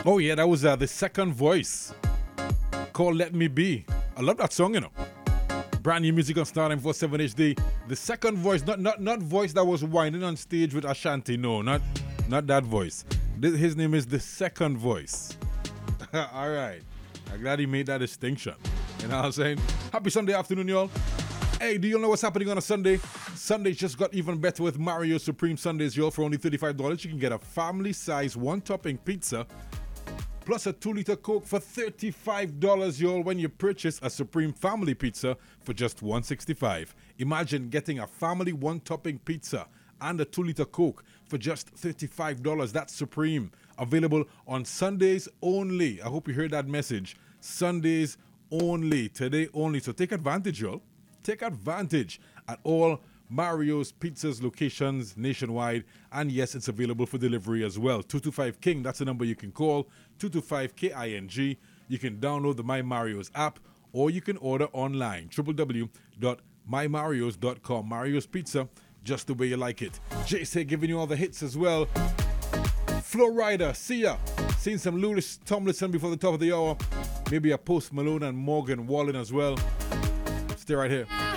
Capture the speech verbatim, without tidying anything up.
Oh yeah, that was uh, the second voice called Let Me Be. I love that song, you know. Brand new music on Star nine forty-seven H D. The second voice, not not not voice that was whining on stage with Ashanti. No, not not that voice. This, his name is the second voice. All right. I'm glad he made that distinction. You know what I'm saying? Happy Sunday afternoon, y'all. Hey, do you know what's happening on a Sunday? Sunday just got even better with Mario Supreme Sundays, y'all. For only thirty-five dollars, you can get a family-size one-topping pizza plus a two-liter Coke for thirty-five dollars, y'all, when you purchase a Supreme Family Pizza for just one hundred sixty-five dollars. Imagine getting a family one-topping pizza and a two-liter Coke for just thirty-five dollars. That's Supreme. Available on Sundays only. I hope you heard that message. Sundays only. Today only. So take advantage, y'all. Take advantage at all Mario's Pizzas locations nationwide. And yes, it's available for delivery as well. two two five King, that's the number you can call. two two five K I N G. You can download the My Mario's app or you can order online. w w w dot my marios dot com. Mario's Pizza, just the way you like it. J-Say giving you all the hits as well. Flo Rida, see ya. Seen some Louis Tomlinson before the top of the hour. Maybe a Post Malone and Morgan Wallen as well. Stay right here.